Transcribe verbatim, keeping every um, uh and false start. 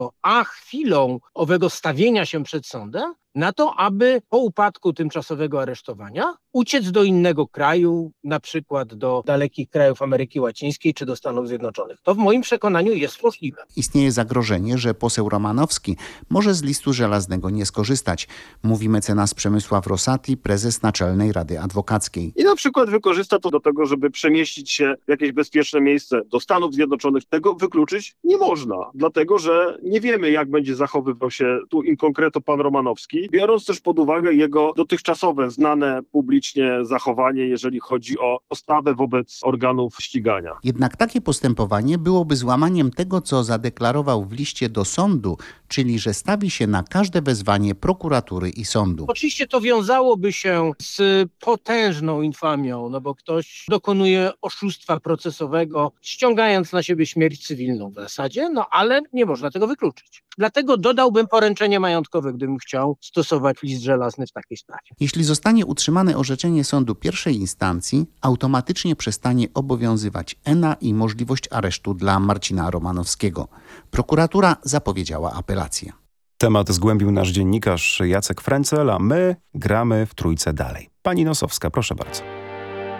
a chwilą owego stawienia się przed sądem na to, aby po upadku tymczasowego aresztowania uciec do innego kraju, na przykład do dalekich krajów Ameryki Łacińskiej czy do Stanów Zjednoczonych. To w moim przekonaniu jest możliwe. Istnieje zagrożenie, że poseł Romanowski może z listu żelaznego nie skorzystać, mówi mecenas Przemysław Rosati, prezes Naczelnej Rady Adwokackiej. I na przykład wykorzysta to do tego, żeby przemieścić się w jakieś bezpieczne miejsce do Stanów Zjednoczonych. Tego wykluczyć nie można, dlatego że nie wiemy, jak będzie zachowywał się tu in concreto pan Romanowski, biorąc też pod uwagę jego dotychczasowe, znane publicznie zachowanie, jeżeli chodzi o postawę wobec organów ścigania. Jednak takie postępowanie byłoby złamaniem tego, co zadeklarował w liście do sądu, czyli że stawi się na każde wezwanie prokuratury i sądu. Oczywiście to wiązałoby się z potężną infamią, no bo ktoś dokonuje oszustwa procesowego, ściągając na siebie śmierć cywilną w zasadzie, no ale nie można tego wykluczyć. Dlatego dodałbym poręczenie majątkowe, gdybym chciał stosować list żelazny w takiej sprawie. Jeśli zostanie utrzymane orzeczenie sądu pierwszej instancji, automatycznie przestanie obowiązywać E N A i możliwość aresztu dla Marcina Romanowskiego. Prokuratura zapowiedziała apelację. Temat zgłębił nasz dziennikarz Jacek Frencel, a my gramy w trójce dalej. Pani Nosowska, proszę bardzo.